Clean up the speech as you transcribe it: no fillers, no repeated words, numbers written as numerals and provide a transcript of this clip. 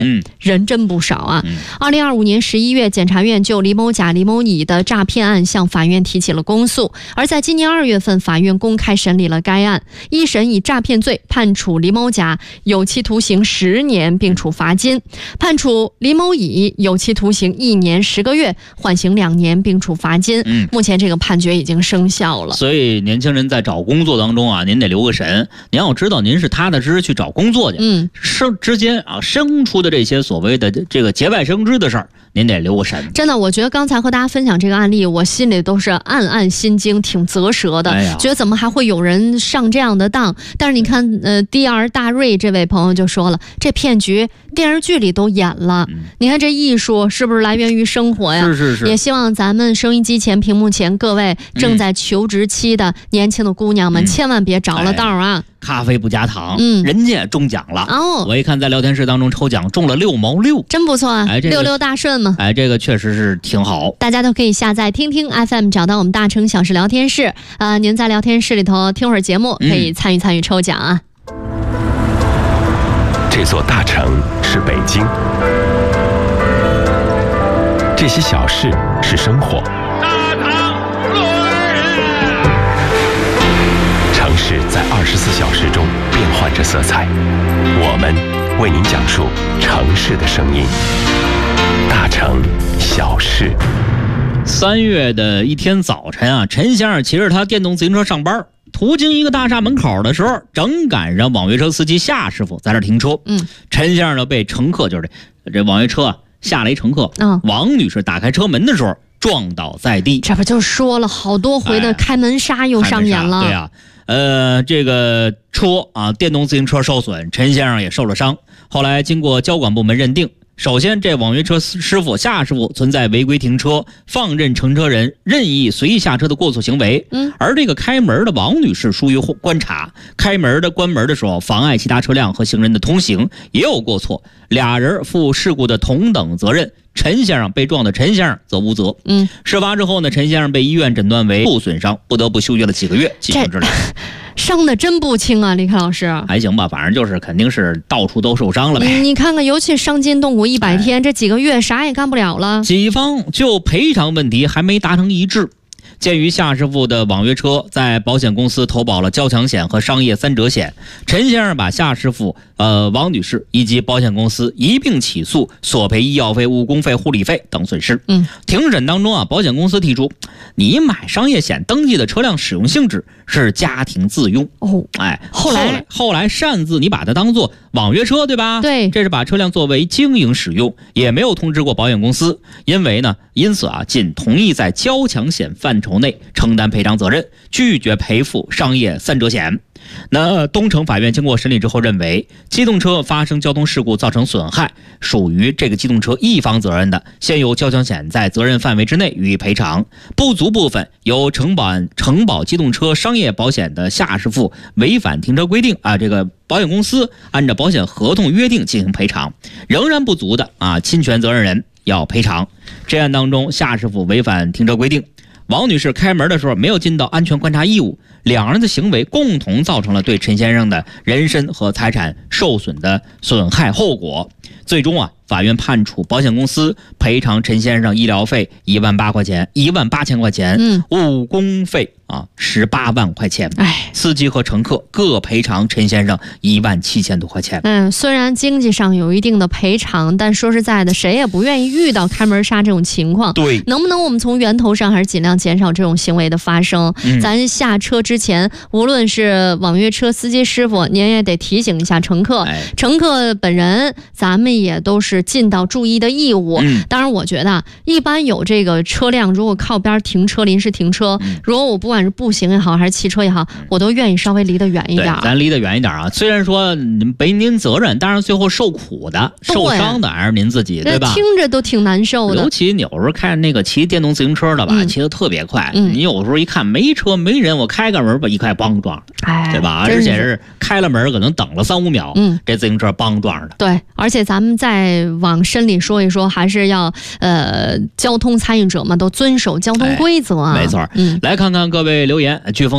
人真不少啊。2025年11月，检察院就李某甲、李某乙的诈骗案向法院提起了公诉，而在今年2月份，法院公开审理了该案，一审以诈骗罪判处李某甲有期徒刑10年，并处罚金；判处李某乙有期徒刑1年10个月，缓刑2年，并处罚金。目前这个判决已经生效了。 所以年轻人在找工作当中啊，您得留个神，您要知道您是踏踏实实去找工作去。之间啊生出的这些所谓的这个节外生枝的事儿，您得留个神。 真的，我觉得刚才和大家分享这个案例，我心里都是暗暗心惊，挺啧舌的。觉得怎么还会有人上这样的当？但是你看DR 大瑞这位朋友就说了，这骗局电视剧里都演了。你看这艺术是不是来源于生活呀？ 是。 也希望咱们收音机前、屏幕前各位正在求职期的年轻的姑娘们，千万别着了道啊！ 咖啡不加糖，人家中奖了哦！我一看在聊天室当中抽奖中了6毛6， 真不错啊！66大顺嘛！ 这个确实是挺好。 大家都可以下载听听 FM， 找到我们大城小事聊天室。您在聊天室里头听会儿节目，可以参与抽奖啊！ 这座大城是北京，这些小事是生活。城市在24小时中变换着色彩，我们为您讲述城市的声音。大城小事。 3月的一天早晨啊，陈先生骑着他电动自行车上班，途经一个大厦门口的时候，正赶上网约车司机夏师傅在这停车。陈先生呢被乘客，就是这网约车下来一乘客，王女士打开车门的时候撞倒在地。 这不就说了好多回的开门杀又上演了。 对啊。这个车啊，电动自行车受损，陈先生也受了伤。后来经过交管部门认定，首先这网约车师傅夏师傅存在违规停车、放任乘车人任意随意下车的过错行为。而这个开门的王女士疏于观察，开门的关门的时候妨碍其他车辆和行人的通行，也有过错，俩人负事故的同等责任。陈先生被撞的陈先生则无责。事发之后呢，陈先生被医院诊断为受损伤，不得不休学了几个月进行治疗。 伤的真不轻啊，李凯老师。 还行吧，反正就是肯定是到处都受伤了呗。 你看看，尤其伤筋动骨100天，这几个月啥也干不了了。 几方就赔偿问题还没达成一致。鉴于夏师傅的网约车在保险公司投保了交强险和商业3者险，陈先生把夏师傅、王女士以及保险公司一并起诉，索赔医药费、误工费、护理费等损失。庭审当中啊，保险公司提出，你买商业险登记的车辆使用性质是家庭自用。后来擅自你把它当做网约车，对吧？ 对， 这是把车辆作为经营使用，也没有通知过保险公司，因此啊，仅同意在交强险范畴内承担赔偿责任，拒绝赔付商业3者险。那东城法院经过审理之后认为，机动车发生交通事故造成损害，属于这个机动车一方责任的，现有交强险在责任范围之内予以赔偿，不足部分由承保机动车商业保险的夏师傅违反停车规定这个保险公司按照保险合同约定进行赔偿，仍然不足的侵权责任人要赔偿。这案当中，夏师傅违反停车规定，王女士开门的时候没有尽到安全观察义务，两人的行为共同造成了对陈先生的人身和财产受损的损害后果。最终法院判处保险公司赔偿陈先生医疗费18000块钱，误工费18万块钱。司机和乘客各赔偿陈先生17000多块钱。 虽然经济上有一定的赔偿，但说实在的，谁也不愿意遇到开门杀这种情况。 对， 能不能我们从源头上还是尽量减少这种行为的发生？咱下车之前，无论是网约车司机师傅，您也得提醒一下乘客，乘客本人咱们也都是尽到注意的义务。当然我觉得一般有这个车辆如果靠边停车临时停车，如果我不管是步行也好还是汽车也好，我都愿意稍微离得远一点。 咱离得远一点虽然说背您责任，但是最后受苦的受伤的还是您自己，对吧？ 听着都挺难受的。 尤其你有时候看那个骑电动自行车的吧，骑得特别快，你有时候一看没车没人，我开个门吧，一开梆撞，对吧？而且是开了门可能等了3-5秒，这自行车梆撞的。 对，而且咱们再往深里说一说，还是要交通参与者嘛，都遵守交通规则没错。来看看各位留言，飓风